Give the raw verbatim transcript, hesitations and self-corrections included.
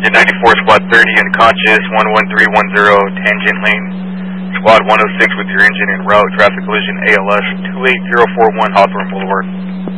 Engine ninety-four, Squad thirty, unconscious, one one three one zero, tangent lane. Squad one oh six with your engine en route, traffic collision A L S two eight zero four one Hawthorne Boulevard.